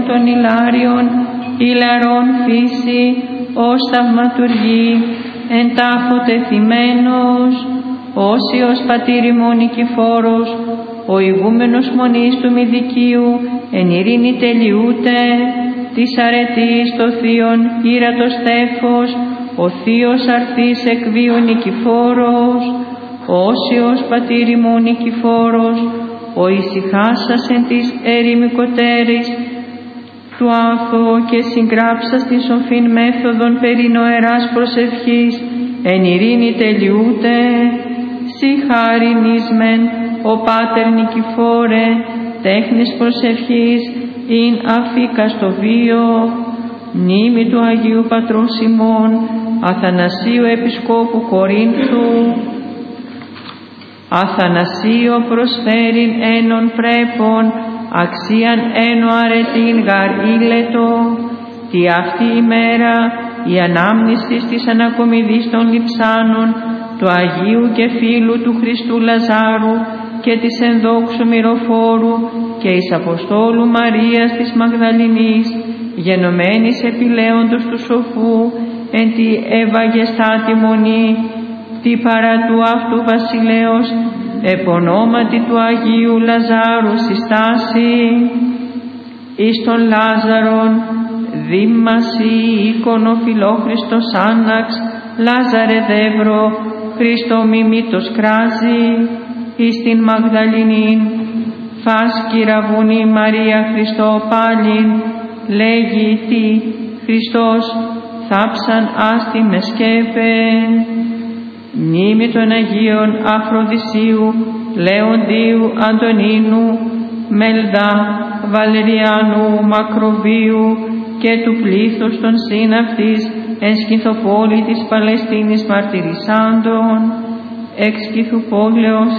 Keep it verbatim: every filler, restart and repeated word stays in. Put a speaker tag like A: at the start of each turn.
A: των Ιλάριων, ηλαρών φύση, ως θαυματουργή, εν τάφο τεθυμένος, όσιος πατήρ ημών Νικηφόρος, ο ηγούμενος μονής του Μηδικίου, εν ειρήνη τελειούται, της αρετής το θείον ύρατος τέφος, ο θείος αρθής εκ βίου Νικηφόρος, όσιος πατήρ ημών Νικηφόρος, ο ησυχάσας εν της ερημικοτέρης του άθω και συγγράψας την σοφήν μέθοδον περί νοεράς προσευχής, εν ειρήνη τελειούται, σοι χάρινισμεν ο Πάτερ Νικηφόρε, τέχνης προσευχής, ειν αφήκαστο βίο, μνήμη του Αγίου Πατρός ημών, Αθανασίου Επισκόπου Κορίνθου, Αθανασίο προσφέρειν ένων πρέπον, αξίαν ένω αρετήν γαρ ήλετο, τη αυτή ημέρα η ανάμνησης της ανακομιδής των λειψάνων, του Αγίου και φίλου του Χριστού Λαζάρου και της ενδόξου μυροφόρου και εις Αποστόλου Μαρίας της Μαγδαληνής, γενομένης επιλέοντος του σοφού, εν τη ευαγεστάτη μονή, τη παρά του αυτού βασιλέως, επωνόματι του Αγίου Λαζάρου συστάση, εις τον Λάζαρον, δήμαση οίκονο φιλόχριστος άναξ, Λάζαρε δεύρο, Χριστό μιμήτος κράζει, εις την Μαγδαληνήν, φας κυραβούνι Μαρία Χριστό πάλιν, λέγει τι Χριστός θάψαν άστι με σκέπε. Μνήμη των Αγίων Αφροδισίου, Λέοντιου, Αντωνίνου, Μελδά, Βαλεριάνου, Μακροβίου και του πλήθους των σύναυτης εν σκυθοπόλη της Παλαιστίνης μαρτυρισσάντων, εξ Σκυθοπόλεως